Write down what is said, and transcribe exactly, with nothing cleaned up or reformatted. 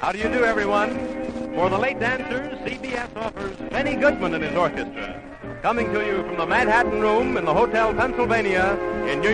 How do you do, everyone? For the late dancers, C B S offers Benny Goodman and his orchestra, coming to you from the Manhattan Room in the Hotel Pennsylvania in New York.